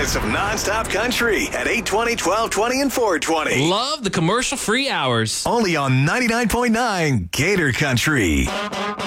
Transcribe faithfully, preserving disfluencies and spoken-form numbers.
hours of nonstop country at eight twenty, twelve twenty, and four twenty. Love the commercial-free hours. Only on ninety-nine point nine Gator Country.